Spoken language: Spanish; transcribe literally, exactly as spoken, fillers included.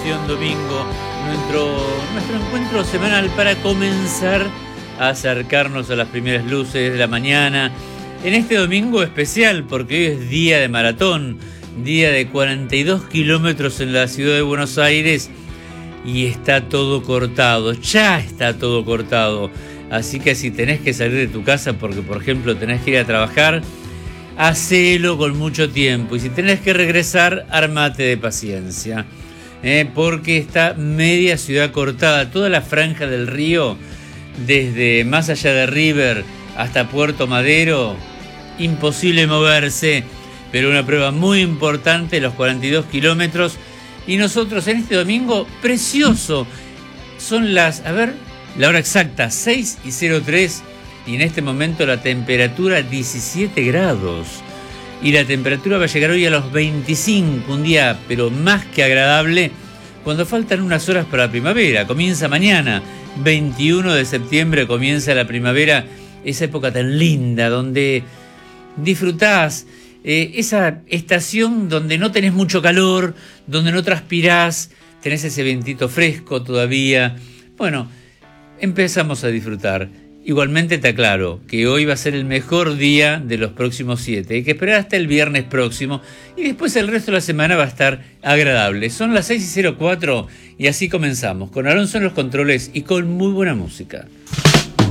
edición domingo, nuestro, nuestro encuentro semanal para comenzar a acercarnos a las primeras luces de la mañana. En este domingo especial, porque hoy es día de maratón, día de cuarenta y dos kilómetros en la ciudad de Buenos Aires y está todo cortado, ya está todo cortado. Así que si tenés que salir de tu casa porque, por ejemplo, tenés que ir a trabajar, hacelo con mucho tiempo. Y si tenés que regresar, armate de paciencia. ¿eh? Porque está media ciudad cortada, toda la franja del río, desde más allá de River hasta Puerto Madero, imposible moverse. Pero una prueba muy importante, los cuarenta y dos kilómetros. Y nosotros en este domingo, precioso, son las, a ver, la hora exacta, seis y cero tres. Y en este momento la temperatura diecisiete grados. Y la temperatura va a llegar hoy a los veinticinco, un día pero más que agradable, cuando faltan unas horas para la primavera. Comienza mañana, veintiuno de septiembre, comienza la primavera, esa época tan linda donde disfrutás eh, esa estación donde no tenés mucho calor, donde no transpirás, tenés ese vientito fresco todavía. Bueno, empezamos a disfrutar. Igualmente te aclaro que hoy va a ser el mejor día de los próximos siete. Hay que esperar hasta el viernes próximo y después el resto de la semana va a estar agradable. Son las seis y cero cuatro y así comenzamos, con Alonso en los controles y con muy buena música.